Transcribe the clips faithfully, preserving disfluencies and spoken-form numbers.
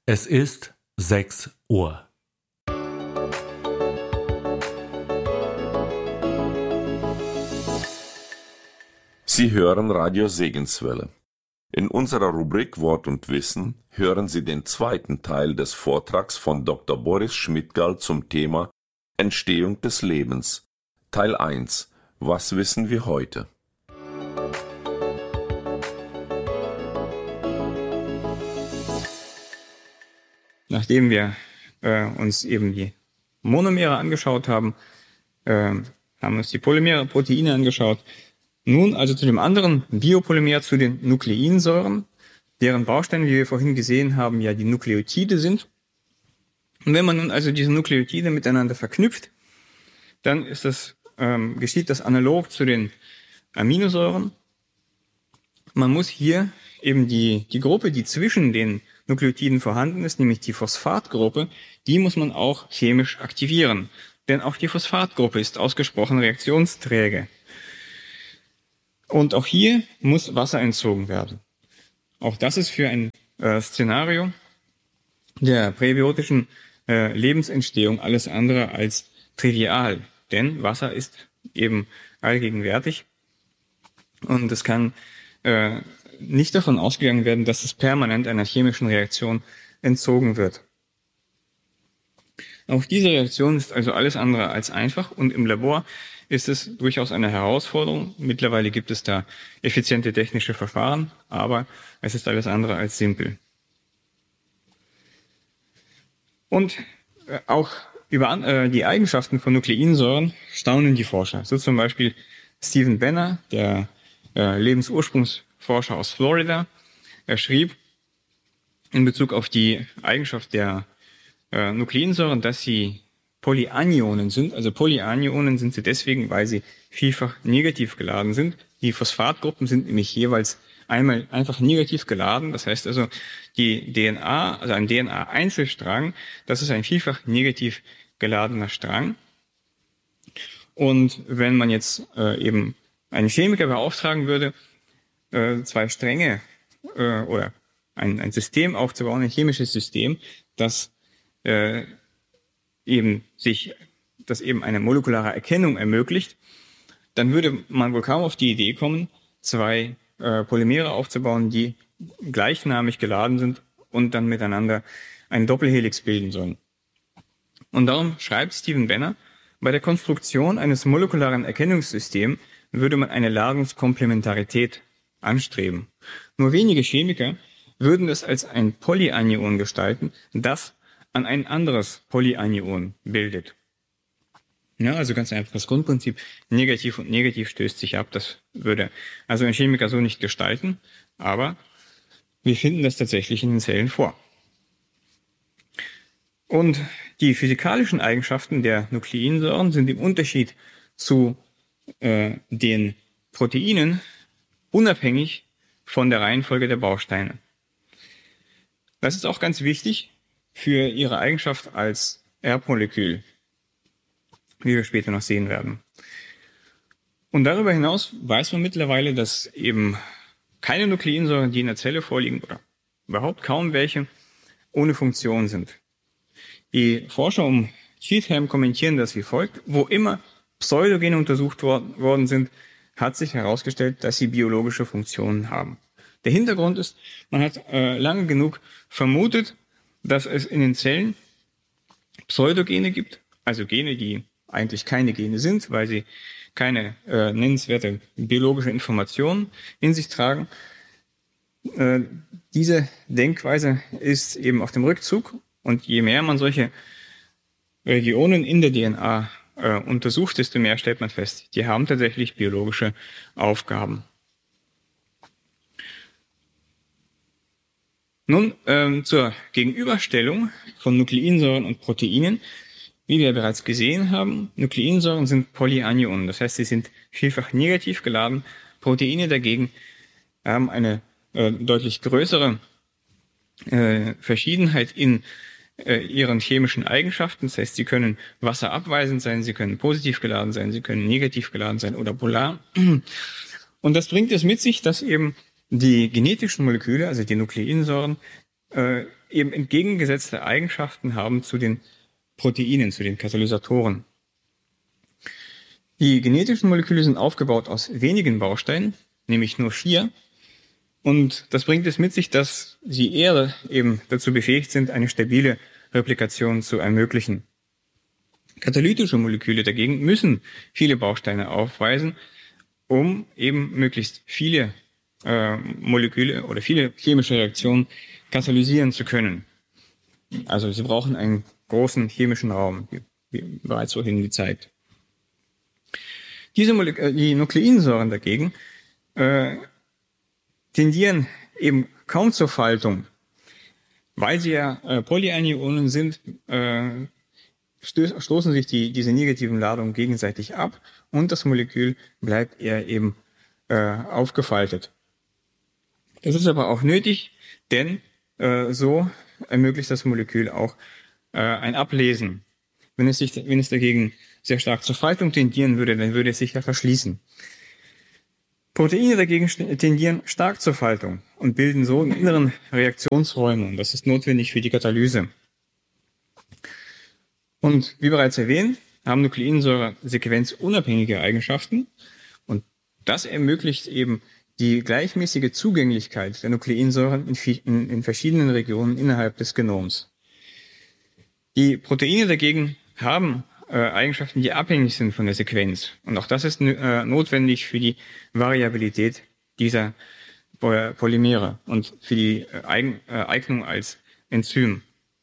Es ist sechs Uhr. Sie hören Radio Segenswelle. In unserer Rubrik Wort und Wissen hören Sie den zweiten Teil des Vortrags von Doktor Boris Schmidgall zum Thema Entstehung des Lebens. Teil eins. Was wissen wir heute? Nachdem wir äh, uns eben die Monomere angeschaut haben, äh, haben uns die Polymere, Proteine angeschaut. Nun also zu dem anderen Biopolymer, zu den Nukleinsäuren, deren Bausteine, wie wir vorhin gesehen haben, ja die Nukleotide sind. Und wenn man nun also diese Nukleotide miteinander verknüpft, dann ist das, ähm, geschieht das analog zu den Aminosäuren. Man muss hier eben die, die Gruppe, die zwischen den Nukleotiden vorhanden ist, nämlich die Phosphatgruppe, die muss man auch chemisch aktivieren. Denn auch die Phosphatgruppe ist ausgesprochen reaktionsträge. Und auch hier muss Wasser entzogen werden. Auch das ist für ein äh, Szenario der präbiotischen äh, Lebensentstehung alles andere als trivial. Denn Wasser ist eben allgegenwärtig und es kann äh, nicht davon ausgegangen werden, dass es permanent einer chemischen Reaktion entzogen wird. Auch diese Reaktion ist also alles andere als einfach und im Labor ist es durchaus eine Herausforderung. Mittlerweile gibt es da effiziente technische Verfahren, aber es ist alles andere als simpel. Und auch über äh, die Eigenschaften von Nukleinsäuren staunen die Forscher. So zum Beispiel Stephen Benner, der äh, Lebensursprungsforscher aus Florida. Er schrieb in Bezug auf die Eigenschaft der äh, Nukleinsäuren, dass sie Polyanionen sind. Also Polyanionen sind sie deswegen, weil sie vielfach negativ geladen sind. Die Phosphatgruppen sind nämlich jeweils einmal einfach negativ geladen. Das heißt also, die D N A, also ein D N A-Einzelstrang, das ist ein vielfach negativ geladener Strang. Und wenn man jetzt äh, eben einen Chemiker beauftragen würde, äh, zwei Stränge äh, oder ein, ein System aufzubauen, ein chemisches System, das äh, eben sich, das eben eine molekulare Erkennung ermöglicht, dann würde man wohl kaum auf die Idee kommen, zwei äh, Polymere aufzubauen, die gleichnamig geladen sind und dann miteinander einen Doppelhelix bilden sollen. Und darum schreibt Stephen Benner, bei der Konstruktion eines molekularen Erkennungssystems würde man eine Ladungskomplementarität anstreben. Nur wenige Chemiker würden es als ein Polyanion gestalten, das an ein anderes Polyanion bildet. Ja, also ganz einfach das Grundprinzip, negativ und negativ stößt sich ab, das würde also ein Chemiker so nicht gestalten, aber wir finden das tatsächlich in den Zellen vor. Und die physikalischen Eigenschaften der Nukleinsäuren sind im Unterschied zu äh, den Proteinen unabhängig von der Reihenfolge der Bausteine. Das ist auch ganz wichtig für ihre Eigenschaft als Erbmolekül, wie wir später noch sehen werden. Und darüber hinaus weiß man mittlerweile, dass eben keine Nukleinsäuren, die in der Zelle vorliegen, oder überhaupt kaum welche, ohne Funktion sind. Die Forscher um Cheatham kommentieren das wie folgt: Wo immer Pseudogene untersucht wor- worden sind, hat sich herausgestellt, dass sie biologische Funktionen haben. Der Hintergrund ist, man hat äh, lange genug vermutet, dass es in den Zellen Pseudogene gibt, also Gene, die eigentlich keine Gene sind, weil sie keine äh, nennenswerte biologische Information in sich tragen. Äh, diese Denkweise ist eben auf dem Rückzug und je mehr man solche Regionen in der D N A äh, untersucht, desto mehr stellt man fest, die haben tatsächlich biologische Aufgaben. Nun ähm, zur Gegenüberstellung von Nukleinsäuren und Proteinen. Wie wir bereits gesehen haben, Nukleinsäuren sind Polyanionen, das heißt, sie sind vielfach negativ geladen. Proteine dagegen haben eine äh, deutlich größere äh, Verschiedenheit in äh, ihren chemischen Eigenschaften. Das heißt, sie können wasserabweisend sein, sie können positiv geladen sein, sie können negativ geladen sein oder polar. Und das bringt es mit sich, dass eben die genetischen Moleküle, also die Nukleinsäuren, äh, eben entgegengesetzte Eigenschaften haben zu den Proteinen, zu den Katalysatoren. Die genetischen Moleküle sind aufgebaut aus wenigen Bausteinen, nämlich nur vier. Und das bringt es mit sich, dass sie eher eben dazu befähigt sind, eine stabile Replikation zu ermöglichen. Katalytische Moleküle dagegen müssen viele Bausteine aufweisen, um eben möglichst viele äh, Moleküle oder viele chemische Reaktionen katalysieren zu können. Also sie brauchen einen großen chemischen Raum, wie, wie bereits vorhin gezeigt. Diese Molek- äh, die Nukleinsäuren dagegen äh, tendieren eben kaum zur Faltung, weil sie ja äh, Polyanionen sind, äh, stöß, stoßen sich die, diese negativen Ladungen gegenseitig ab und das Molekül bleibt eher eben äh, aufgefaltet. Das ist aber auch nötig, denn äh, so ermöglicht das Molekül auch äh, ein Ablesen. Wenn es sich, wenn es dagegen sehr stark zur Faltung tendieren würde, dann würde es sich ja verschließen. Proteine dagegen tendieren stark zur Faltung und bilden so im Inneren Reaktionsräume. Und das ist notwendig für die Katalyse. Und wie bereits erwähnt, haben Nukleinsäure sequenzunabhängige Eigenschaften. Und das ermöglicht eben die gleichmäßige Zugänglichkeit der Nukleinsäuren in, in, in verschiedenen Regionen innerhalb des Genoms. Die Proteine dagegen haben äh, Eigenschaften, die abhängig sind von der Sequenz. Und auch das ist äh, notwendig für die Variabilität dieser Polymere und für die äh, Eigen, äh, Eignung als Enzym.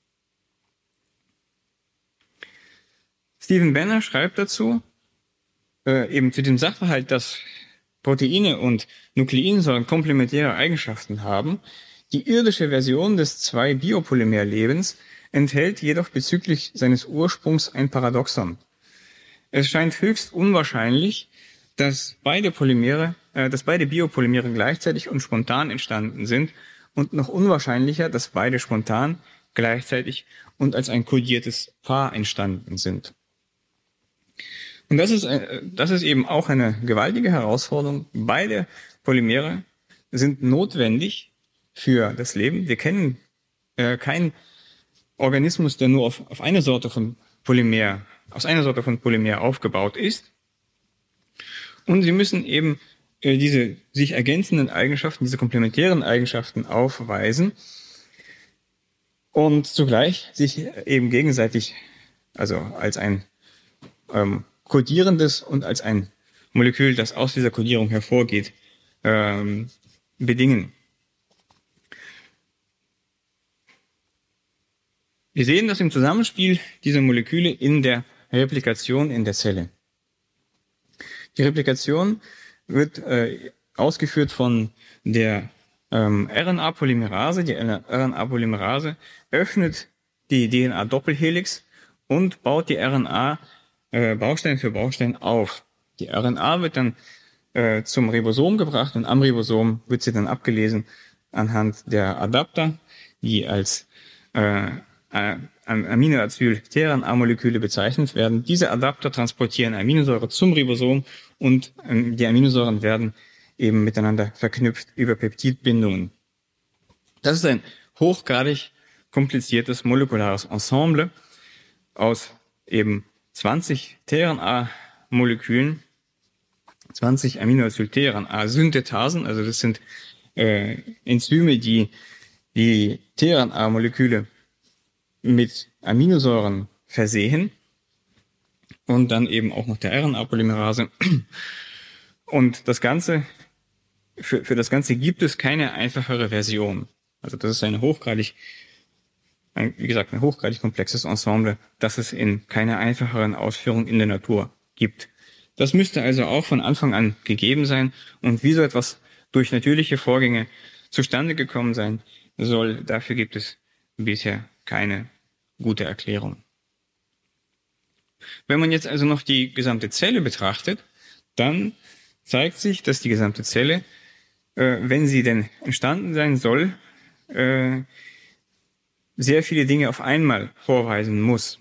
Stephen Banner schreibt dazu, äh, eben zu dem Sachverhalt, dass Proteine und Nukleinsäuren komplementäre Eigenschaften haben. Die irdische Version des zwei Biopolymerlebens enthält jedoch bezüglich seines Ursprungs ein Paradoxon. Es scheint höchst unwahrscheinlich, dass beide Polymere, äh, dass beide Biopolymere gleichzeitig und spontan entstanden sind und noch unwahrscheinlicher, dass beide spontan, gleichzeitig und als ein kodiertes Paar entstanden sind. Und das ist, das ist eben auch eine gewaltige Herausforderung. Beide Polymere sind notwendig für das Leben. Wir kennen äh, keinen Organismus, der nur auf, auf eine Sorte von Polymer, aus einer Sorte von Polymer aufgebaut ist. Und sie müssen eben äh, diese sich ergänzenden Eigenschaften, diese komplementären Eigenschaften aufweisen und zugleich sich eben gegenseitig, also als ein ähm, kodierendes und als ein Molekül, das aus dieser Kodierung hervorgeht, ähm, bedingen. Wir sehen das im Zusammenspiel dieser Moleküle in der Replikation in der Zelle. Die Replikation wird äh, ausgeführt von der ähm, R N A-Polymerase. Die R N A-Polymerase öffnet die D N A-Doppelhelix und baut die R N A äh, Baustein für Baustein auf. Die R N A wird dann äh, zum Ribosom gebracht und am Ribosom wird sie dann abgelesen anhand der Adapter, die als äh, Aminoacyl-tRNA-Moleküle bezeichnet werden. Diese Adapter transportieren Aminosäure zum Ribosom und ähm, die Aminosäuren werden eben miteinander verknüpft über Peptidbindungen. Das ist ein hochgradig kompliziertes molekulares Ensemble aus eben zwanzig tRNA-Molekülen, zwanzig Aminoacyl-tRNA-Synthetasen, also das sind äh, Enzyme, die die tRNA-Moleküle mit Aminosäuren versehen und dann eben auch noch der R N A-Polymerase. Und das Ganze, für, für das Ganze gibt es keine einfachere Version. Also das ist eine hochgradig, ein, wie gesagt, ein hochgradig komplexes Ensemble, das es in keiner einfacheren Ausführung in der Natur gibt. Das müsste also auch von Anfang an gegeben sein. Und wie so etwas durch natürliche Vorgänge zustande gekommen sein soll, dafür gibt es bisher keine gute Erklärung. Wenn man jetzt also noch die gesamte Zelle betrachtet, dann zeigt sich, dass die gesamte Zelle, äh, wenn sie denn entstanden sein soll, äh, sehr viele Dinge auf einmal vorweisen muss.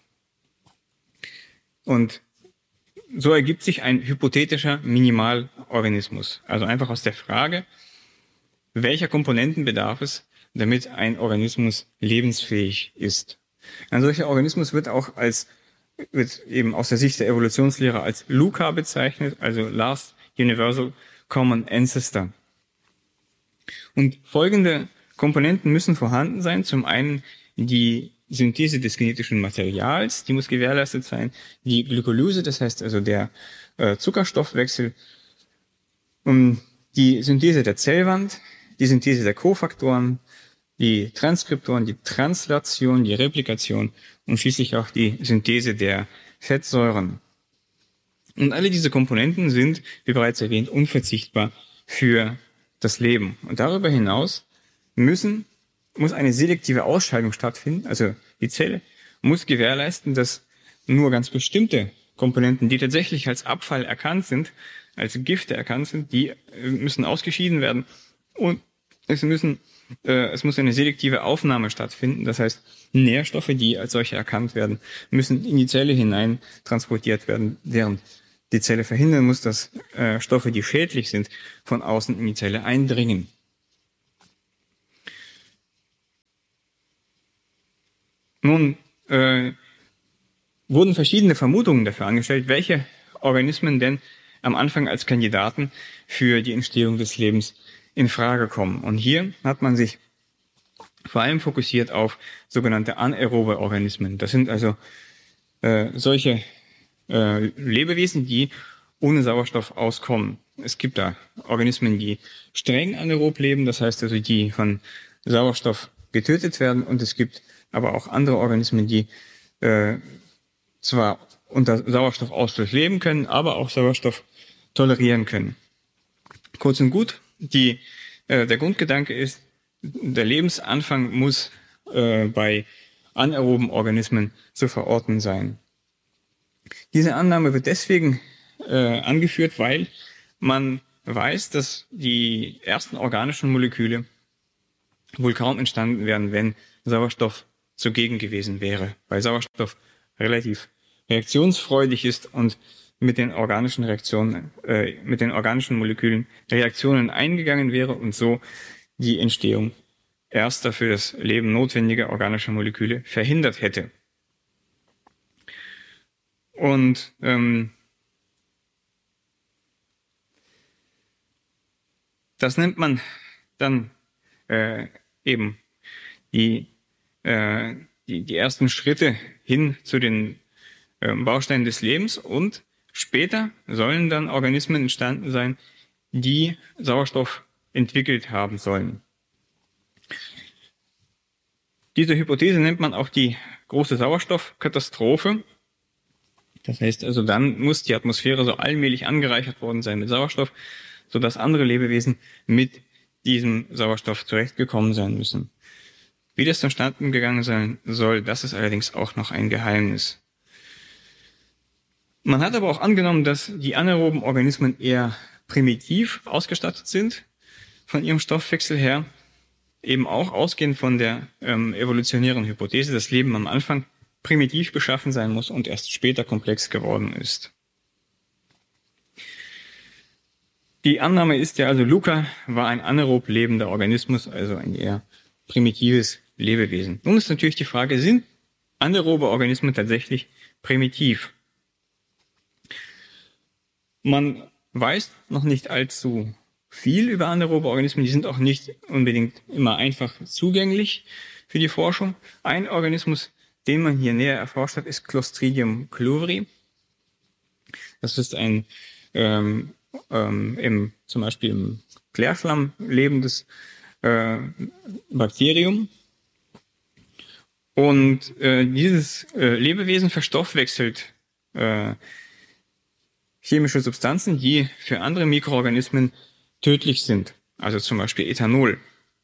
Und so ergibt sich ein hypothetischer Minimalorganismus. Also einfach aus der Frage, welcher Komponenten bedarf es, damit ein Organismus lebensfähig ist. Ein solcher Organismus wird auch als, wird eben aus der Sicht der Evolutionslehre als LUCA bezeichnet, also Last Universal Common Ancestor. Und folgende Komponenten müssen vorhanden sein. Zum einen die Synthese des genetischen Materials, die muss gewährleistet sein. Die Glykolyse, das heißt also der äh, Zuckerstoffwechsel. Um die Synthese der Zellwand, die Synthese der Kofaktoren, die Transkriptoren, die Translation, die Replikation und schließlich auch die Synthese der Fettsäuren. Und alle diese Komponenten sind, wie bereits erwähnt, unverzichtbar für das Leben. Und darüber hinaus müssen, muss eine selektive Ausscheidung stattfinden. Also die Zelle muss gewährleisten, dass nur ganz bestimmte Komponenten, die tatsächlich als Abfall erkannt sind, als Gifte erkannt sind, die müssen ausgeschieden werden. Und es müssen, äh, es muss eine selektive Aufnahme stattfinden. Das heißt, Nährstoffe, die als solche erkannt werden, müssen in die Zelle hinein transportiert werden, während die Zelle verhindern muss, dass äh, Stoffe, die schädlich sind, von außen in die Zelle eindringen. Nun äh, wurden verschiedene Vermutungen dafür angestellt, welche Organismen denn am Anfang als Kandidaten für die Entstehung des Lebens in Frage kommen. Und hier hat man sich vor allem fokussiert auf sogenannte anaerobe Organismen. Das sind also äh, solche äh, Lebewesen, die ohne Sauerstoff auskommen. Es gibt da Organismen, die streng anaerob leben, das heißt also, die von Sauerstoff getötet werden, und es gibt aber auch andere Organismen, die äh, zwar unter Sauerstoffausstoß leben können, aber auch Sauerstoff tolerieren können. Kurz und gut, die, äh, der Grundgedanke ist, der Lebensanfang muss äh, bei anaeroben Organismen zu verorten sein. Diese Annahme wird deswegen äh, angeführt, weil man weiß, dass die ersten organischen Moleküle wohl kaum entstanden wären, wenn Sauerstoff zugegen gewesen wäre, weil Sauerstoff relativ reaktionsfreudig ist und mit den organischen Reaktionen, äh, mit den organischen Molekülen Reaktionen eingegangen wäre und so die Entstehung erster für das Leben notwendiger organischer Moleküle verhindert hätte. Und ähm, das nennt man dann äh, eben die, äh, die, die ersten Schritte hin zu den äh, Bausteinen des Lebens, und später sollen dann Organismen entstanden sein, die Sauerstoff entwickelt haben sollen. Diese Hypothese nennt man auch die große Sauerstoffkatastrophe. Das heißt also, dann muss die Atmosphäre so allmählich angereichert worden sein mit Sauerstoff, sodass andere Lebewesen mit diesem Sauerstoff zurechtgekommen sein müssen. Wie das zustande gegangen sein soll, das ist allerdings auch noch ein Geheimnis. Man hat aber auch angenommen, dass die anaeroben Organismen eher primitiv ausgestattet sind von ihrem Stoffwechsel her, eben auch ausgehend von der ähm, evolutionären Hypothese, dass Leben am Anfang primitiv beschaffen sein muss und erst später komplex geworden ist. Die Annahme ist ja also, LUCA war ein anaerob lebender Organismus, also ein eher primitives Lebewesen. Nun ist natürlich die Frage, sind anaerobe Organismen tatsächlich primitiv? Man weiß noch nicht allzu viel über anaerobe Organismen, die sind auch nicht unbedingt immer einfach zugänglich für die Forschung. Ein Organismus, den man hier näher erforscht hat, ist Clostridium cluveri. Das ist ein ähm, ähm, im, zum Beispiel im Klärschlamm lebendes äh, Bakterium. Und äh, dieses äh, Lebewesen verstoffwechselt äh, chemische Substanzen, die für andere Mikroorganismen tödlich sind, also zum Beispiel Ethanol.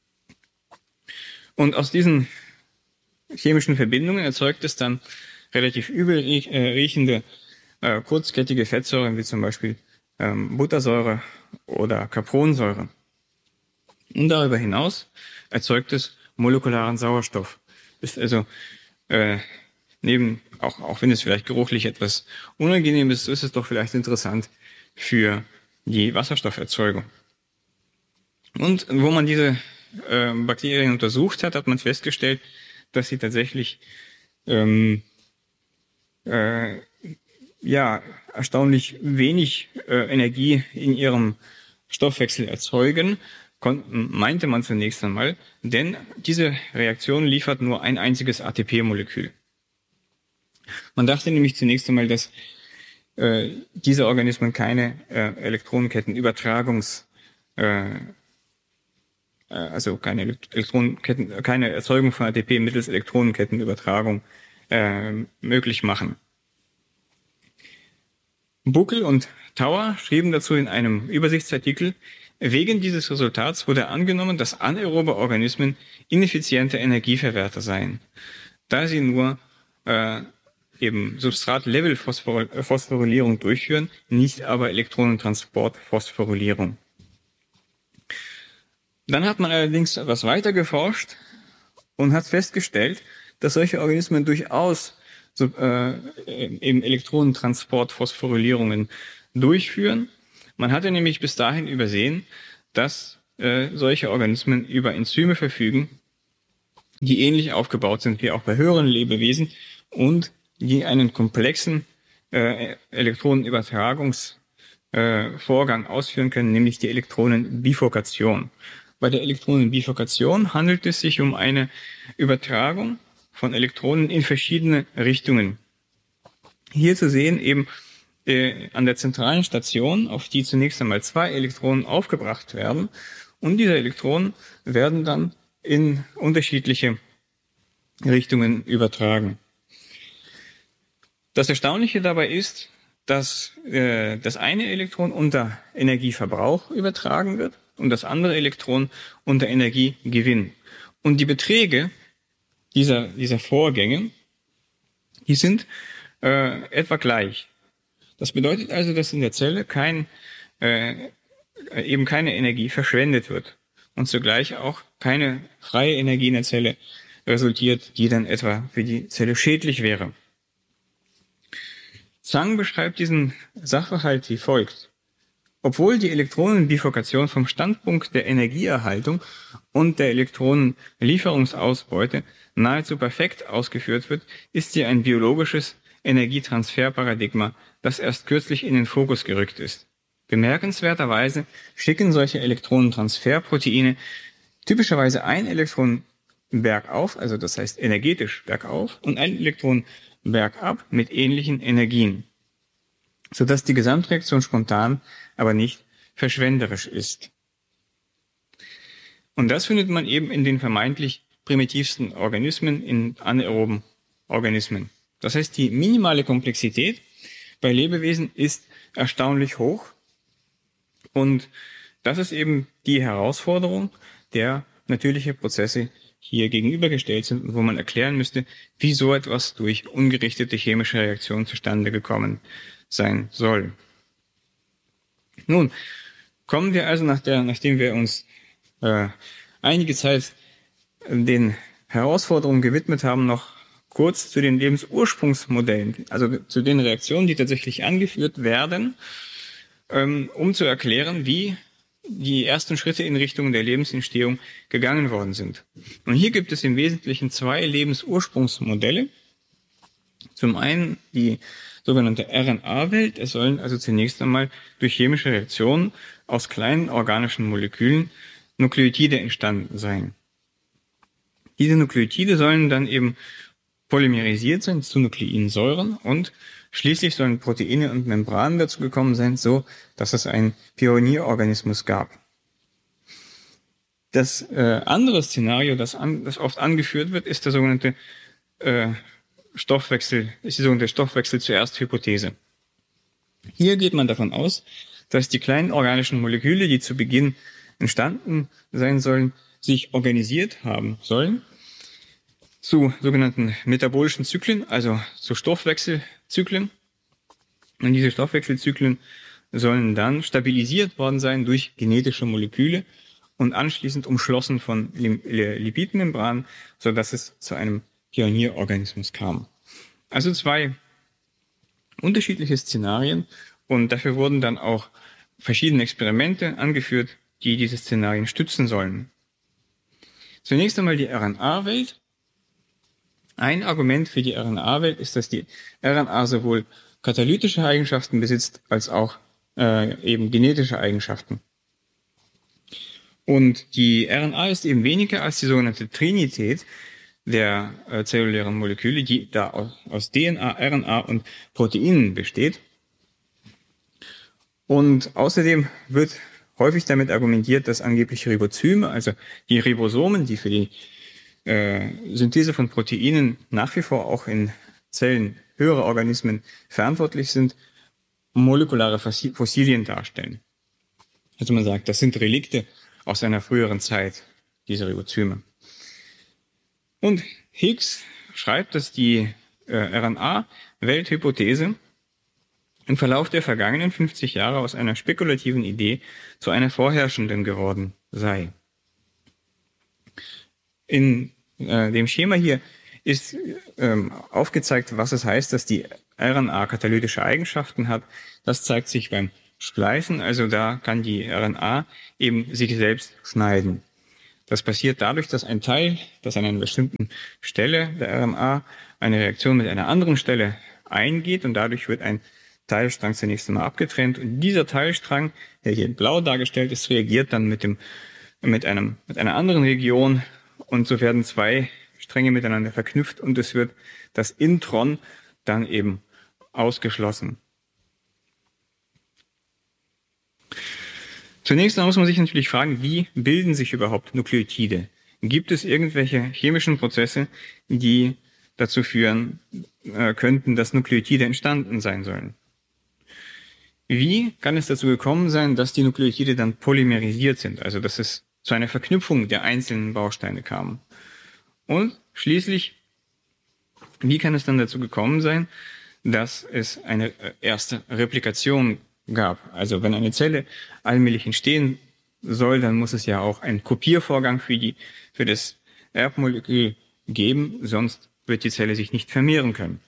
Und aus diesen chemischen Verbindungen erzeugt es dann relativ übel riechende äh, kurzkettige Fettsäuren, wie zum Beispiel ähm, Buttersäure oder Capronsäure. Und darüber hinaus erzeugt es molekularen Sauerstoff. Ist also äh, neben, auch, auch wenn es vielleicht geruchlich etwas unangenehm ist, ist es doch vielleicht interessant für die Wasserstofferzeugung. Und wo man diese äh, Bakterien untersucht hat, hat man festgestellt, dass sie tatsächlich ähm, äh, ja erstaunlich wenig äh, Energie in ihrem Stoffwechsel erzeugen, konnten, meinte man zunächst einmal, denn diese Reaktion liefert nur ein einziges A T P-Molekül. Man dachte nämlich zunächst einmal, dass äh, diese Organismen keine äh, Elektronenkettenübertragungs äh, also keine Elektronenketten, keine Erzeugung von A T P mittels Elektronenkettenübertragung äh, möglich machen. Buckel und Tower schrieben dazu in einem Übersichtsartikel: Wegen dieses Resultats wurde angenommen, dass anaerobe Organismen ineffiziente Energieverwerter seien, da sie nur äh, eben Substrat-Level-Phosphorylierung durchführen, nicht aber Elektronentransport-Phosphorylierung. Dann hat man allerdings etwas weiter geforscht und hat festgestellt, dass solche Organismen durchaus so, äh, eben Elektronentransport-Phosphorylierungen durchführen. Man hatte nämlich bis dahin übersehen, dass äh, solche Organismen über Enzyme verfügen, die ähnlich aufgebaut sind wie auch bei höheren Lebewesen und die einen komplexen äh, Elektronenübertragungsvorgang äh, ausführen können, nämlich die Elektronenbifurkation. Bei der Elektronenbifurkation handelt es sich um eine Übertragung von Elektronen in verschiedene Richtungen. Hier zu sehen eben äh, an der zentralen Station, auf die zunächst einmal zwei Elektronen aufgebracht werden, und diese Elektronen werden dann in unterschiedliche Richtungen übertragen. Das Erstaunliche dabei ist, dass äh, das eine Elektron unter Energieverbrauch übertragen wird und das andere Elektron unter Energiegewinn. Und die Beträge dieser, dieser Vorgänge, die sind äh, etwa gleich. Das bedeutet also, dass in der Zelle kein, äh, eben keine Energie verschwendet wird und zugleich auch keine freie Energie in der Zelle resultiert, die dann etwa für die Zelle schädlich wäre. Zhang beschreibt diesen Sachverhalt wie folgt: Obwohl die Elektronenbifurkation vom Standpunkt der Energieerhaltung und der Elektronenlieferungsausbeute nahezu perfekt ausgeführt wird, ist sie ein biologisches Energietransferparadigma, das erst kürzlich in den Fokus gerückt ist. Bemerkenswerterweise schicken solche Elektronentransferproteine typischerweise ein Elektron bergauf, also das heißt energetisch bergauf, und ein Elektron bergab mit ähnlichen Energien, sodass die Gesamtreaktion spontan, aber nicht verschwenderisch ist. Und das findet man eben in den vermeintlich primitivsten Organismen, in anaeroben Organismen. Das heißt, die minimale Komplexität bei Lebewesen ist erstaunlich hoch, und das ist eben die Herausforderung, der natürliche Prozesse hier gegenübergestellt sind und wo man erklären müsste, wie so etwas durch ungerichtete chemische Reaktionen zustande gekommen sein soll. Nun, kommen wir also, nach der, nachdem wir uns äh, einige Zeit den Herausforderungen gewidmet haben, noch kurz zu den Lebensursprungsmodellen, also zu den Reaktionen, die tatsächlich angeführt werden, ähm, um zu erklären, wie die ersten Schritte in Richtung der Lebensentstehung gegangen worden sind. Und hier gibt es im Wesentlichen zwei Lebensursprungsmodelle. Zum einen die sogenannte R N A-Welt. Es sollen also zunächst einmal durch chemische Reaktionen aus kleinen organischen Molekülen Nukleotide entstanden sein. Diese Nukleotide sollen dann eben polymerisiert sein zu Nukleinsäuren, und schließlich sollen Proteine und Membranen dazu gekommen sein, so dass es einen Pionierorganismus gab. Das äh, andere Szenario, das, an, das oft angeführt wird, ist der sogenannte äh, Stoffwechsel, ist die sogenannte Stoffwechsel-zuerst-Hypothese. Hier geht man davon aus, dass die kleinen organischen Moleküle, die zu Beginn entstanden sein sollen, sich organisiert haben sollen zu sogenannten metabolischen Zyklen, also zu Stoffwechselzyklen. Und diese Stoffwechselzyklen sollen dann stabilisiert worden sein durch genetische Moleküle und anschließend umschlossen von Lipidmembranen, sodass es zu einem Pionierorganismus kam. Also zwei unterschiedliche Szenarien, und dafür wurden dann auch verschiedene Experimente angeführt, die diese Szenarien stützen sollen. Zunächst einmal die R N A-Welt. Ein Argument für die R N A-Welt ist, dass die R N A sowohl katalytische Eigenschaften besitzt, als auch äh, eben genetische Eigenschaften. Und die R N A ist eben weniger als die sogenannte Trinität der äh, zellulären Moleküle, die da aus, aus D N A, R N A und Proteinen besteht. Und außerdem wird häufig damit argumentiert, dass angeblich Ribozyme, also die Ribosomen, die für die äh, Synthese von Proteinen nach wie vor auch in Zellen höherer Organismen verantwortlich sind, molekulare Fossilien darstellen. Also man sagt, das sind Relikte aus einer früheren Zeit, diese Ribozyme. Und Higgs schreibt, dass die äh, R N A-Welthypothese im Verlauf der vergangenen fünfzig Jahre aus einer spekulativen Idee zu einer vorherrschenden geworden sei. In äh, dem Schema hier ist ähm, aufgezeigt, was es heißt, dass die R N A katalytische Eigenschaften hat. Das zeigt sich beim Spleißen, also da kann die R N A eben sich selbst schneiden. Das passiert dadurch, dass ein Teil, das an einer bestimmten Stelle der R N A eine Reaktion mit einer anderen Stelle eingeht und dadurch wird ein Teilstrang zunächst einmal abgetrennt und dieser Teilstrang, der hier in blau dargestellt ist, reagiert dann mit dem mit einem mit einer anderen Region und so werden zwei Stränge miteinander verknüpft und es wird das Intron dann eben ausgeschlossen. Zunächst muss man sich natürlich fragen, wie bilden sich überhaupt Nukleotide? Gibt es irgendwelche chemischen Prozesse, die dazu führen äh, könnten, dass Nukleotide entstanden sein sollen? Wie kann es dazu gekommen sein, dass die Nukleotide dann polymerisiert sind, also dass es zu einer Verknüpfung der einzelnen Bausteine kam? Und schließlich, wie kann es dann dazu gekommen sein, dass es eine erste Replikation gab? Also wenn eine Zelle allmählich entstehen soll, dann muss es ja auch einen Kopiervorgang für, die, für das Erbmolekül geben, sonst wird die Zelle sich nicht vermehren können.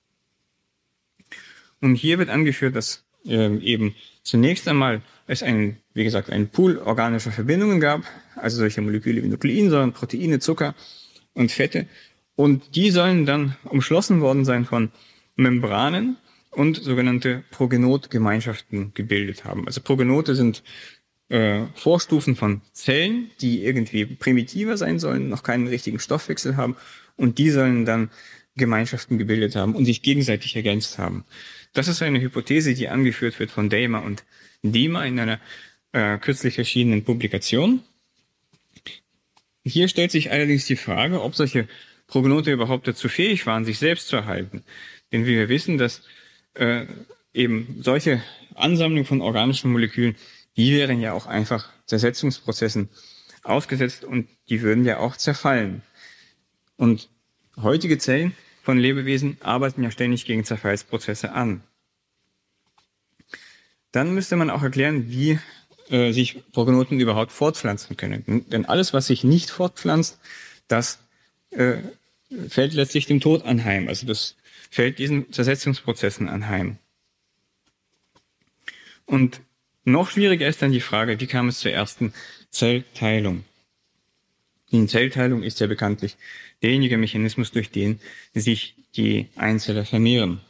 Und hier wird angeführt, dass äh, eben zunächst einmal es einen, wie gesagt, einen Pool organischer Verbindungen gab, also solche Moleküle wie Nukleinsäuren, Proteine, Zucker und Fette. Und die sollen dann umschlossen worden sein von Membranen und sogenannte Progenot-Gemeinschaften gebildet haben. Also Progenote sind äh, Vorstufen von Zellen, die irgendwie primitiver sein sollen, noch keinen richtigen Stoffwechsel haben und die sollen dann Gemeinschaften gebildet haben und sich gegenseitig ergänzt haben. Das ist eine Hypothese, die angeführt wird von Damer und Diemer in einer äh, kürzlich erschienenen Publikation. Hier stellt sich allerdings die Frage, ob solche Progenote überhaupt dazu fähig waren, sich selbst zu erhalten. Denn wie wir wissen, dass äh, eben solche Ansammlungen von organischen Molekülen, die wären ja auch einfach Zersetzungsprozessen ausgesetzt und die würden ja auch zerfallen. Und heutige Zellen von Lebewesen arbeiten ja ständig gegen Zerfallsprozesse an. Dann müsste man auch erklären, wie äh, sich Progenoten überhaupt fortpflanzen können. Denn alles, was sich nicht fortpflanzt, das äh, fällt letztlich dem Tod anheim. Also das fällt diesen Zersetzungsprozessen anheim. Und noch schwieriger ist dann die Frage, wie kam es zur ersten Zellteilung? Die Zellteilung ist ja bekanntlich derjenige Mechanismus, durch den sich die Einzeller vermehren.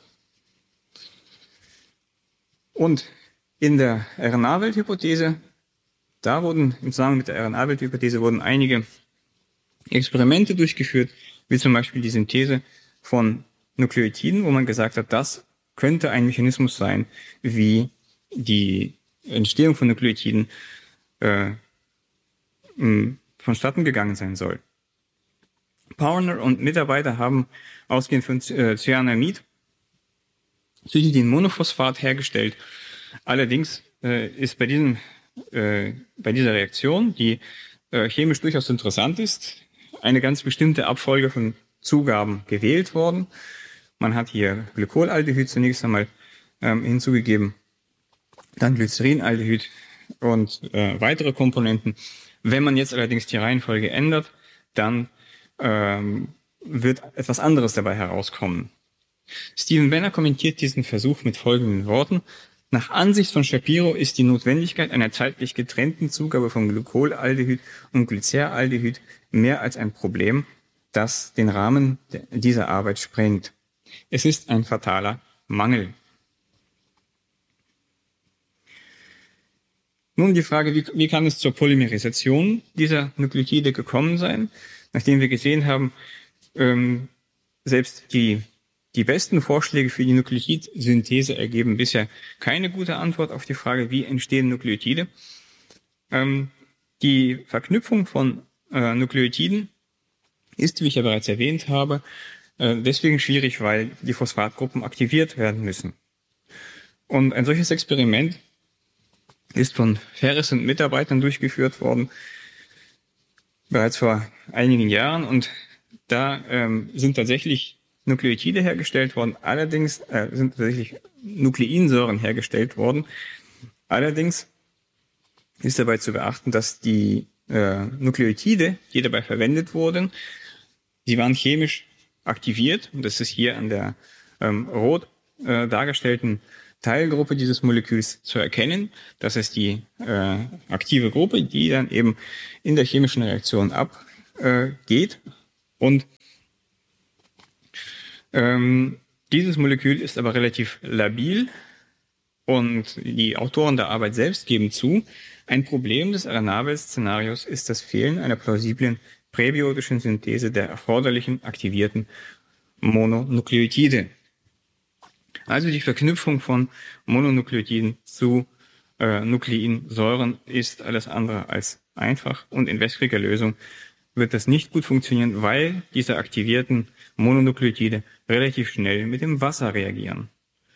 Und in der R N A-Welthypothese, da wurden im Zusammenhang mit der R N A-Welthypothese wurden einige Experimente durchgeführt, wie zum Beispiel die Synthese von Nukleotiden, wo man gesagt hat, das könnte ein Mechanismus sein, wie die Entstehung von Nukleotiden äh, vonstatten gegangen sein soll. Powner und Mitarbeiter haben ausgehend von Cyanamid Cystidin-Monophosphat hergestellt. Allerdings äh, ist bei, diesem, äh, bei dieser Reaktion, die äh, chemisch durchaus interessant ist, eine ganz bestimmte Abfolge von Zugaben gewählt worden. Man hat hier Glycolaldehyd zunächst einmal ähm, hinzugegeben, dann Glycerinaldehyd und äh, weitere Komponenten. Wenn man jetzt allerdings die Reihenfolge ändert, dann ähm, wird etwas anderes dabei herauskommen. Steven Benner kommentiert diesen Versuch mit folgenden Worten. Nach Ansicht von Shapiro ist die Notwendigkeit einer zeitlich getrennten Zugabe von Glykolaldehyd und Glyceraldehyd mehr als ein Problem, das den Rahmen dieser Arbeit sprengt. Es ist ein fataler Mangel. Nun die Frage, wie, wie kann es zur Polymerisation dieser Nukleotide gekommen sein? Nachdem wir gesehen haben, ähm, selbst die, die besten Vorschläge für die Nukleotidsynthese ergeben bisher keine gute Antwort auf die Frage, wie entstehen Nukleotide. Ähm, die Verknüpfung von äh, Nukleotiden ist, wie ich ja bereits erwähnt habe, äh, deswegen schwierig, weil die Phosphatgruppen aktiviert werden müssen. Und ein solches Experiment ist von Ferris und Mitarbeitern durchgeführt worden, bereits vor einigen Jahren. Und da ähm, sind tatsächlich Nukleotide hergestellt worden, allerdings äh, sind tatsächlich Nukleinsäuren hergestellt worden. Allerdings ist dabei zu beachten, dass die äh, Nukleotide, die dabei verwendet wurden, die waren chemisch aktiviert. Und das ist hier an der ähm, rot äh, dargestellten Teilgruppe dieses Moleküls zu erkennen. Das ist die äh, aktive Gruppe, die dann eben in der chemischen Reaktion abgeht. Äh, Und ähm, dieses Molekül ist aber relativ labil. Und die Autoren der Arbeit selbst geben zu, ein Problem des Arnabel-Szenarios ist das Fehlen einer plausiblen präbiotischen Synthese der erforderlichen aktivierten Mononukleotide. Also die Verknüpfung von Mononukleotiden zu äh, Nukleinsäuren ist alles andere als einfach und in wässriger Lösung wird das nicht gut funktionieren, weil diese aktivierten Mononukleotide relativ schnell mit dem Wasser reagieren.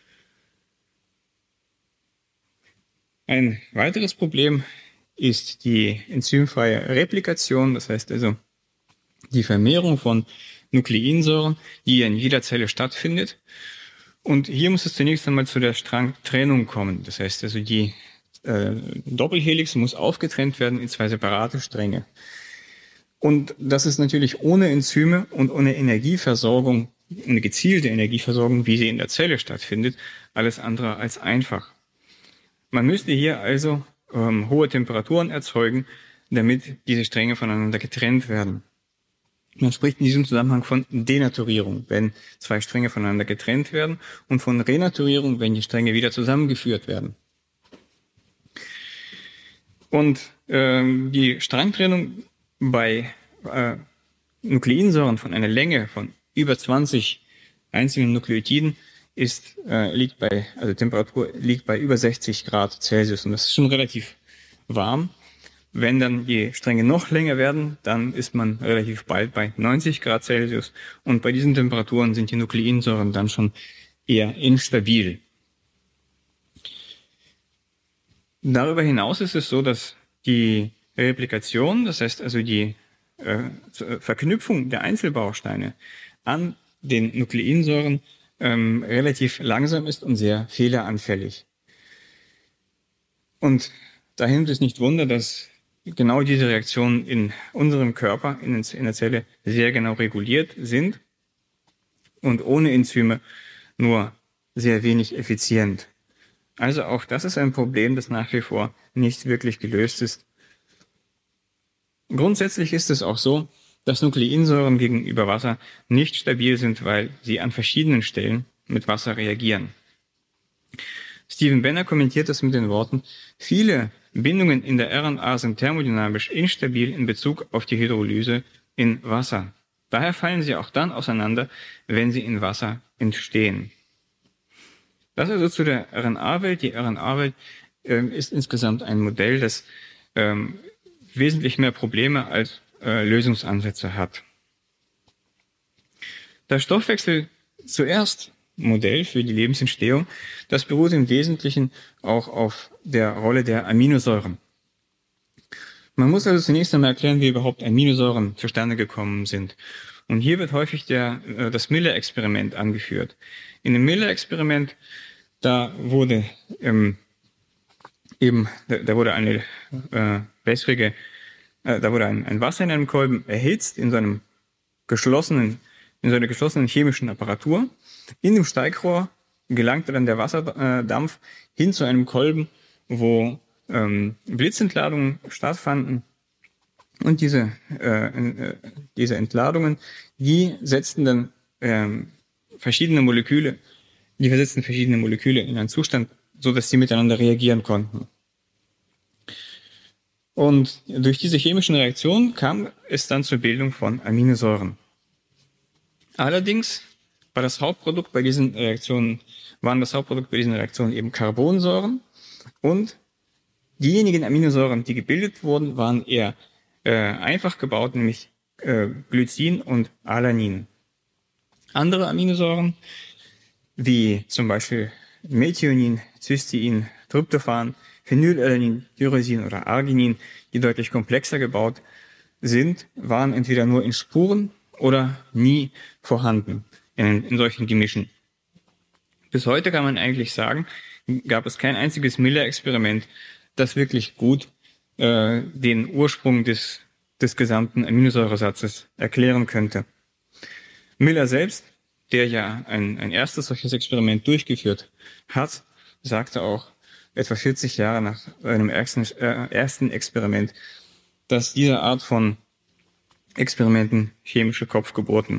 Ein weiteres Problem ist die enzymfreie Replikation, das heißt also die Vermehrung von Nukleinsäuren, die in jeder Zelle stattfindet. Und hier muss es zunächst einmal zu der Strangtrennung kommen. Das heißt also, die äh, Doppelhelix muss aufgetrennt werden in zwei separate Stränge. Und das ist natürlich ohne Enzyme und ohne Energieversorgung, eine gezielte Energieversorgung, wie sie in der Zelle stattfindet, alles andere als einfach. Man müsste hier also ähm, hohe Temperaturen erzeugen, damit diese Stränge voneinander getrennt werden. Man spricht in diesem Zusammenhang von Denaturierung, wenn zwei Stränge voneinander getrennt werden, und von Renaturierung, wenn die Stränge wieder zusammengeführt werden. Und ähm, die Strangtrennung bei äh, Nukleinsäuren von einer Länge von über zwanzig einzelnen Nukleotiden ist äh, liegt bei also Temperatur liegt bei über sechzig Grad Celsius, und das ist schon relativ warm. Wenn dann die Stränge noch länger werden, dann ist man relativ bald bei neunzig Grad Celsius. Und bei diesen Temperaturen sind die Nukleinsäuren dann schon eher instabil. Darüber hinaus ist es so, dass die Replikation, das heißt also die äh, Verknüpfung der Einzelbausteine an den Nukleinsäuren, ähm, relativ langsam ist und sehr fehleranfällig. Und daher nimmt es nicht Wunder, dass genau diese Reaktionen in unserem Körper, in, in der Zelle, sehr genau reguliert sind und ohne Enzyme nur sehr wenig effizient. Also auch das ist ein Problem, das nach wie vor nicht wirklich gelöst ist. Grundsätzlich ist es auch so, dass Nukleinsäuren gegenüber Wasser nicht stabil sind, weil sie an verschiedenen Stellen mit Wasser reagieren. Stephen Benner kommentiert das mit den Worten: Viele Bindungen in der R N A sind thermodynamisch instabil in Bezug auf die Hydrolyse in Wasser. Daher fallen sie auch dann auseinander, wenn sie in Wasser entstehen. Das also zu der R N A-Welt. Die R N A-Welt äh, ist insgesamt ein Modell, das ähm, wesentlich mehr Probleme als äh, Lösungsansätze hat. Das Stoffwechsel zuerst Modell für die Lebensentstehung, das beruht im Wesentlichen auch auf der Rolle der Aminosäuren. Man muss also zunächst einmal erklären, wie überhaupt Aminosäuren zustande gekommen sind. Und hier wird häufig der, das Miller-Experiment angeführt. In dem Miller-Experiment, da wurde ähm, eben, da, da wurde eine äh, wässrige, äh, da wurde ein, ein Wasser in einem Kolben erhitzt in so einem geschlossenen, in so einer geschlossenen chemischen Apparatur. In dem Steigrohr gelangte dann der Wasserdampf hin zu einem Kolben, wo ähm, Blitzentladungen stattfanden. Und diese, äh, diese Entladungen, die setzten dann ähm, verschiedene Moleküle, die versetzten verschiedene Moleküle in einen Zustand, so dass sie miteinander reagieren konnten. Und durch diese chemischen Reaktionen kam es dann zur Bildung von Aminosäuren. Allerdings war das Hauptprodukt bei diesen Reaktionen, waren das Hauptprodukt bei diesen Reaktionen eben Carbonsäuren, und diejenigen Aminosäuren, die gebildet wurden, waren eher äh, einfach gebaut, nämlich äh, Glycin und Alanin. Andere Aminosäuren, wie zum Beispiel Methionin, Cystein, Tryptophan, Phenylalanin, Tyrosin oder Arginin, die deutlich komplexer gebaut sind, waren entweder nur in Spuren oder nie vorhanden in, in solchen Gemischen. Bis heute kann man eigentlich sagen, gab es kein einziges Miller-Experiment, das wirklich gut äh, den Ursprung des, des gesamten Aminosäuresatzes erklären könnte. Miller selbst, der ja ein, ein erstes solches Experiment durchgeführt hat, sagte auch etwa vierzig Jahre nach seinem ersten, äh, ersten Experiment, dass diese Art von Experimenten chemische Kopfgeburten